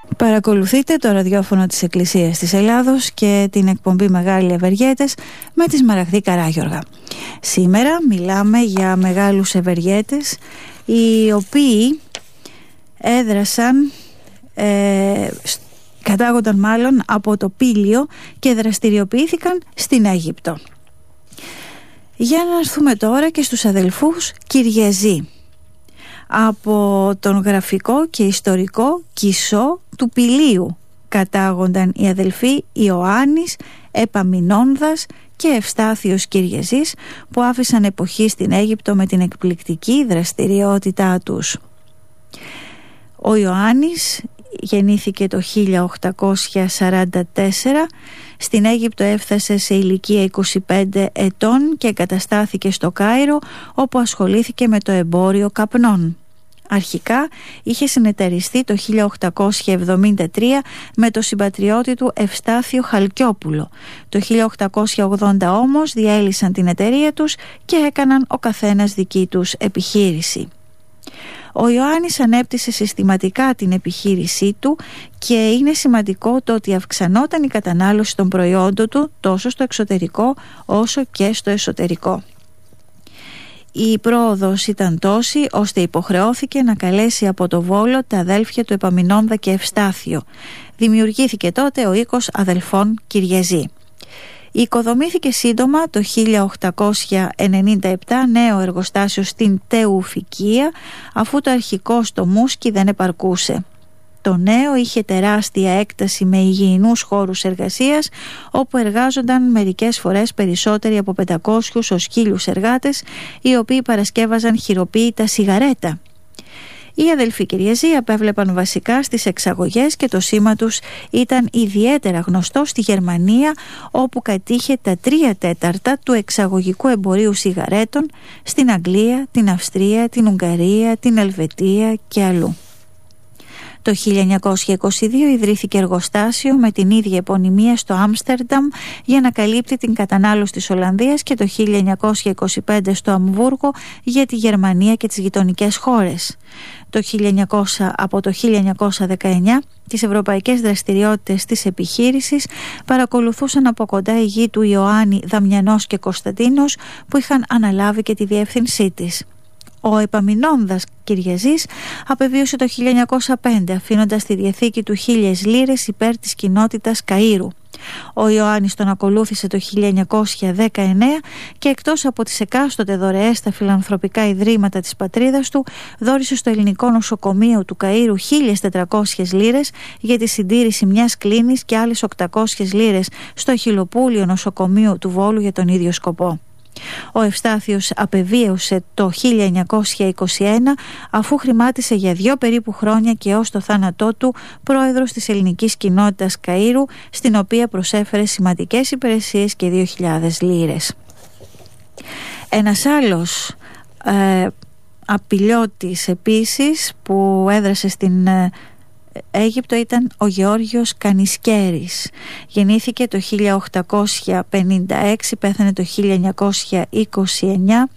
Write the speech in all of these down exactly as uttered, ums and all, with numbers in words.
Παρακολουθείτε το ραδιόφωνο της Εκκλησίας της Ελλάδος και την εκπομπή Μεγάλοι Ευεργέτες με τη Σμαραγδή Καράγιοργα. Σήμερα μιλάμε για μεγάλους ευεργέτες οι οποίοι έδρασαν, ε, κατάγονταν μάλλον από το Πήλιο και δραστηριοποιήθηκαν στην Αίγυπτο. Για να έρθουμε τώρα και στους αδελφούς Κυριαζή. Από τον γραφικό και ιστορικό Κισό του Πηλίου κατάγονταν οι αδελφοί Ιωάννης, Επαμεινόνδας και Ευστάθιος Κυριαζής, που άφησαν εποχή στην Αίγυπτο με την εκπληκτική δραστηριότητά τους. Ο Ιωάννης γεννήθηκε το χίλια οκτακόσια σαράντα τέσσερα. Στην Αίγυπτο έφτασε σε ηλικία είκοσι πέντε ετών και εγκαταστάθηκε στο Κάιρο, όπου ασχολήθηκε με το εμπόριο καπνών. Αρχικά είχε συνεταιριστεί το χίλια οκτακόσια εβδομήντα τρία με το συμπατριώτη του Ευστάθιο Χαλκιόπουλο. Το χίλια οκτακόσια ογδόντα όμως διέλυσαν την εταιρεία τους και έκαναν ο καθένας δική τους επιχείρηση. Ο Ιωάννης ανέπτυσε συστηματικά την επιχείρησή του και είναι σημαντικό το ότι αυξανόταν η κατανάλωση των προϊόντων του τόσο στο εξωτερικό όσο και στο εσωτερικό. Η πρόοδος ήταν τόση ώστε υποχρεώθηκε να καλέσει από το Βόλο τα αδέλφια του Επαμεινόνδα και Ευστάθιο. Δημιουργήθηκε τότε ο οίκος αδελφών Κυριαζή. Οικοδομήθηκε σύντομα το χίλια οκτακόσια ενενήντα επτά νέο εργοστάσιο στην Τεουφικία, αφού το αρχικό στο Μούσκι δεν επαρκούσε. Το νέο είχε τεράστια έκταση με υγιεινούς χώρους εργασίας, όπου εργάζονταν μερικές φορές περισσότεροι από πεντακόσιους ως χίλιους εργάτες, οι οποίοι παρασκεύαζαν χειροποίητα σιγαρέτα. Οι αδελφοί Κυριαζή απέβλεπαν βασικά στις εξαγωγές και το σήμα τους ήταν ιδιαίτερα γνωστό στη Γερμανία, όπου κατήχε τα τρία τέταρτα του εξαγωγικού εμπορίου σιγαρέτων, στην Αγγλία, την Αυστρία, την Ουγγαρία, την Ελβετία και αλλού. Το χίλια εννιακόσια είκοσι δύο ιδρύθηκε εργοστάσιο με την ίδια επωνυμία στο Άμστερνταμ για να καλύπτει την κατανάλωση της Ολλανδίας και το χίλια εννιακόσια είκοσι πέντε στο Αμβούργο για τη Γερμανία και τις γειτονικές χώρες. Το χίλια εννιακόσια, από το χίλια εννιακόσια δεκαεννιά τις ευρωπαϊκές δραστηριότητες της επιχείρησης παρακολουθούσαν από κοντά οι γη του Ιωάννη Δαμιανός και Κωνσταντίνος, που είχαν αναλάβει και τη διεύθυνσή της. Ο Επαμεινόνδας Κυριαζής απεβίωσε το χίλια εννιακόσια πέντε, αφήνοντας στη διαθήκη του χίλιες λίρες υπέρ της κοινότητας Καΐρου. Ο Ιωάννης τον ακολούθησε το χίλια εννιακόσια δεκαεννέα και εκτός από τις εκάστοτε δωρεές στα φιλανθρωπικά ιδρύματα της πατρίδας του, δώρισε στο ελληνικό νοσοκομείο του Καΐρου χίλιες τετρακόσιες λίρες για τη συντήρηση μιας κλίνης και άλλες οκτακόσιες λίρες στο Χιλοπούλιο νοσοκομείο του Βόλου για τον ίδιο σκοπό. Ο Ευστάθιος απεβίωσε το χίλια εννιακόσια είκοσι ένα, αφού χρημάτισε για δύο περίπου χρόνια και ως το θάνατό του πρόεδρος της ελληνικής κοινότητας Καΐρου, στην οποία προσέφερε σημαντικές υπηρεσίες και δύο χιλιάδες λίρες. Ένας άλλος ε, απειλιώτης επίσης που έδρασε στην ε, Αίγυπτο ήταν ο Γεώργιος Κανισκέρης. Γεννήθηκε το χίλια οκτακόσια πενήντα έξι, πέθανε το χίλια εννιακόσια είκοσι εννέα.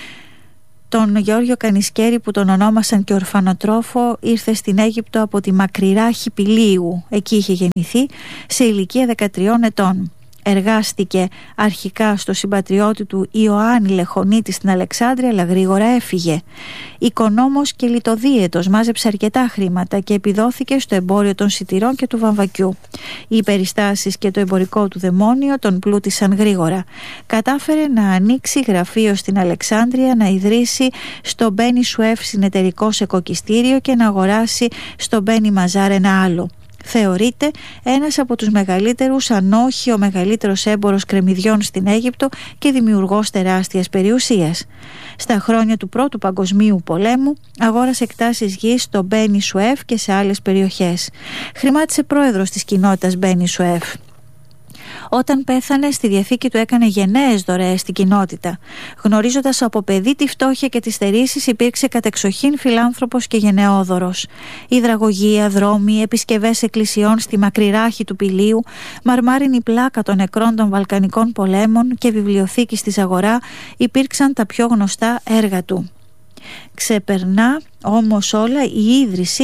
Τον Γεώργιο Κανισκέρη, που τον ονόμασαν και ορφανοτρόφο, ήρθε στην Αίγυπτο από τη μακρυράχη Πηλίου. Εκεί είχε γεννηθεί σε ηλικία δεκατριών ετών. Εργάστηκε αρχικά στο συμπατριώτη του Ιωάννη Λεχονίτη στην Αλεξάνδρεια, αλλά γρήγορα έφυγε. Οικονόμος και λιτοδίαιτος, μάζεψε αρκετά χρήματα και επιδόθηκε στο εμπόριο των σιτηρών και του βαμβακιού. Οι περιστάσεις και το εμπορικό του δαιμόνιο τον πλούτησαν γρήγορα. Κατάφερε να ανοίξει γραφείο στην Αλεξάνδρεια, να ιδρύσει στο Μπένι Σουέφ συνεταιρικό σε κοκκιστήριο και να αγοράσει στο Μπένι Μαζάρ ένα άλλο. Θεωρείται ένας από τους μεγαλύτερους, αν όχι ο μεγαλύτερος έμπορος κρεμμυδιών στην Αίγυπτο και δημιουργός τεράστιας περιουσίας. Στα χρόνια του Πρώτου Παγκοσμίου Πολέμου αγόρασε εκτάσεις γης στο Μπένι Σουέφ και σε άλλες περιοχές. Χρημάτισε πρόεδρος της κοινότητας Μπένι Σουέφ. Όταν πέθανε, στη διαθήκη του έκανε γενναίες δωρεές στην κοινότητα. Γνωρίζοντας από παιδί τη φτώχεια και τις στερήσεις, υπήρξε κατεξοχήν φιλάνθρωπος και γενναιόδωρος. Υδραγωγεία, δρόμοι, επισκευές εκκλησιών στη μακρυράχη του Πηλίου, μαρμάρινη πλάκα των νεκρών των Βαλκανικών πολέμων και βιβλιοθήκη στη Ζαγορά υπήρξαν τα πιο γνωστά έργα του. Ξεπερνά όμως όλα η ίδρυση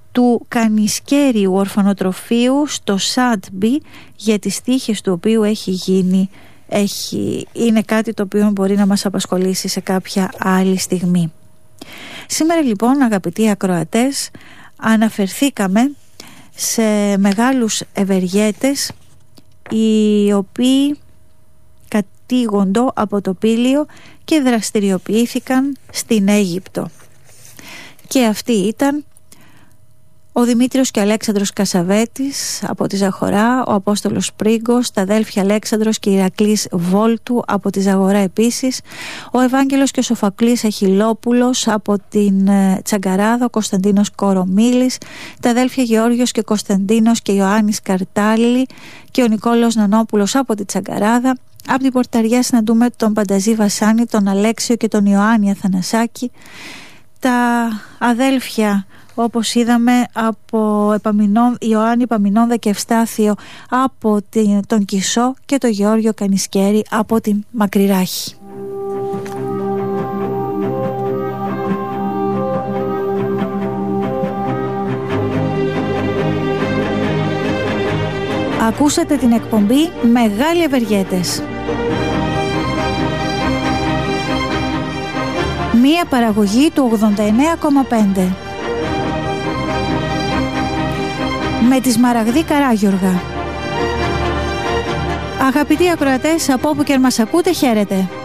του Κανισκέριου Ορφανοτροφείου στο Σάντμπι, για τις τύχες του οποίου έχει γίνει, έχει, είναι κάτι το οποίο μπορεί να μας απασχολήσει σε κάποια άλλη στιγμή. Σήμερα λοιπόν, αγαπητοί ακροατές, αναφερθήκαμε σε μεγάλους ευεργέτες οι οποίοι κατήγοντο από το Πήλιο και δραστηριοποιήθηκαν στην Αίγυπτο. Και αυτοί ήταν ο Δημήτριος και Αλέξανδρος Κασαβέτης από τη Ζαχωρά, ο Απόστολος Πρίγκος, τα αδέλφια Αλέξανδρος και Ηρακλής Βόλτου από τη Ζαγορά επίσης, ο Ευάγγελος και ο Σοφακλής Αχιλόπουλος από την Τσαγκαράδα, ο Κωνσταντίνος Κορομίλης, τα αδέλφια Γεώργιος και Κωνσταντίνος και Ιωάννης Καρτάλη και ο Νικόλαος Νανόπουλος από τη Τσαγκαράδα. Από την Πορταριά συναντούμε τον Πανταζή Βασάνη, τον Αλέξιο και τον Ιωάννη Αθανασάκη, τα αδέλφια όπως είδαμε από Επαμεινό, Ιωάννη Επαμεινώνδα και Ευστάθιο από την, τον Κισό και τον Γεώργιο Κανισκέρη από την Μακρυράχη. Ακούσατε την εκπομπή Μεγάλοι Ευεργέτες. Μία παραγωγή του ογδόντα εννέα κόμμα πέντε. Με τη Σμαραγδή Καράγιοργα. Αγαπητοί ακροατές, από όπου και αν μας ακούτε, χαίρετε.